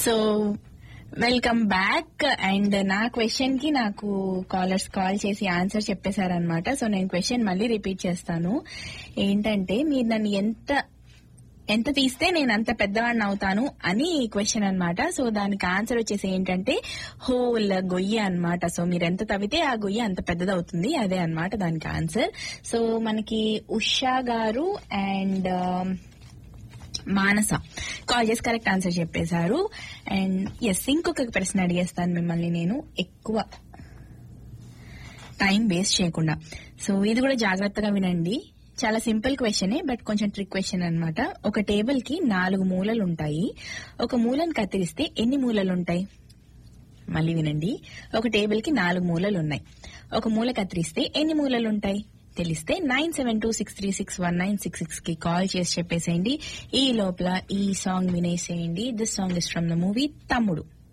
So welcome back. And నా question కి నాకు కాలర్స్ కాల్ చేసి ఆన్సర్ చెప్పేశారనమాట. సో నేను క్వశ్చన్ మళ్ళీ రిపీట్ చేస్తాను. ఏంటంటే, మీరు నన్ను ఎంత తీస్తే నేను అంత పెద్దవాడిని అవుతాను అని క్వశ్చన్ అన్నమాట. సో దానికి ఆన్సర్ వచ్చేసి ఏంటంటే హోల్, గొయ్యి అన్నమాట. సో మీరు ఎంత తవ్వితే ఆ గొయ్యి అంత పెద్దదవుతుంది, అదే అన్నమాట దానికి ఆన్సర్. సో మనకి ఉషా గారు అండ్ మానస కాల్ చేసి కరెక్ట్ ఆన్సర్ చెప్పేశారు. అండ్ ఎస్, ఇంకొక ప్రశ్న అడిగేస్తాను మిమ్మల్ని నేను, ఎక్కువ టైం వేస్ట్ చేయకుండా. సో ఇది కూడా జాగ్రత్తగా వినండి. చాలా సింపుల్ క్వశ్చనే, బట్ కొంచెం ట్రిక్ క్వశ్చన్ అన్నమాట. ఒక టేబుల్ కి 4 మూలలు ఉంటాయి. ఒక మూలను కత్తిరిస్తే ఎన్ని మూలలు ఉంటాయి? మళ్ళీ వినండి. ఒక టేబుల్ కి 4 మూలలు ఉన్నాయి. ఒక మూల కత్తిరిస్తే ఎన్ని మూలలు ఉంటాయి? తెలిస్తే 9726361966 కి కాల్ చేసి చెప్పేసేయండి. ఈ లోపల ఈ song వినేసేయండి. This song is from the movie తమ్ముడు.